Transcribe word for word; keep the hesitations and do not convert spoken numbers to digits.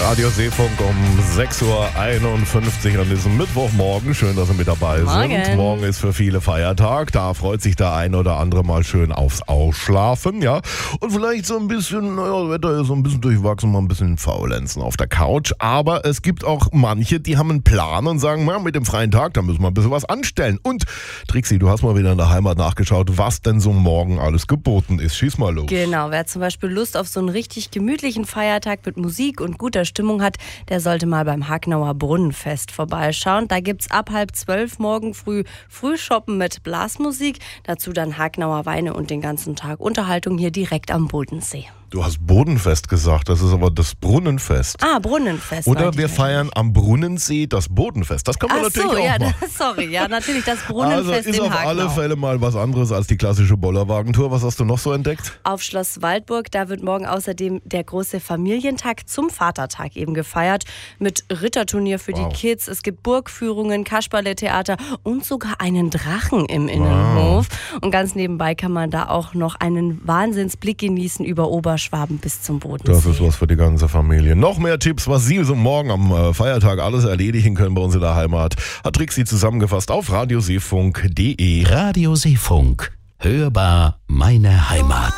Radio Seefunk um sechs Uhr einundfünfzig an diesem Mittwochmorgen. Schön, dass Sie mit dabei Morgen. sind. Morgen ist für viele Feiertag. Da freut sich der ein oder andere mal schön aufs Ausschlafen, ja. Und vielleicht so ein bisschen, naja, das Wetter ist so ein bisschen durchwachsen, mal ein bisschen faulenzen auf der Couch. Aber es gibt auch manche, die haben einen Plan und sagen, ja, mit dem freien Tag, da müssen wir ein bisschen was anstellen. Und Trixi, du hast mal wieder in der Heimat nachgeschaut, was denn so morgen alles geboten ist. Schieß mal los. Genau, wer zum Beispiel Lust auf so einen richtig gemütlichen Feiertag mit Musik und guter Stimmung hat, der sollte mal beim Hagnauer Brunnenfest vorbeischauen. Da gibt's ab halb zwölf morgen früh Frühshoppen mit Blasmusik, dazu dann Hagnauer Weine und den ganzen Tag Unterhaltung hier direkt am Bodensee. Du hast Bodenfest gesagt, das ist aber das Brunnenfest. Ah, Brunnenfest. Oder wir feiern am Brunnensee das Bodenfest. Das kann man Ach natürlich so, auch ja, machen. das, sorry, ja, natürlich das Brunnenfest Also ist in auf Hagnau. alle Fälle mal was anderes als die klassische Bollerwagentour. Was hast du noch so entdeckt? Auf Schloss Waldburg, da wird morgen außerdem der große Familientag zum Vatertag eben gefeiert. Mit Ritterturnier für Wow. die Kids. Es gibt Burgführungen, Kasperletheater und sogar einen Drachen im Innenhof. Und ganz nebenbei kann man da auch noch einen Wahnsinnsblick genießen über Oberschwaben bis zum Bodensee. Das ist was für die ganze Familie. Noch mehr Tipps, was Sie so morgen am äh, Feiertag alles erledigen können bei uns in der Heimat, hat Trixi zusammengefasst auf radioseefunk punkt de. Radio Seefunk. Hörbar meine Heimat.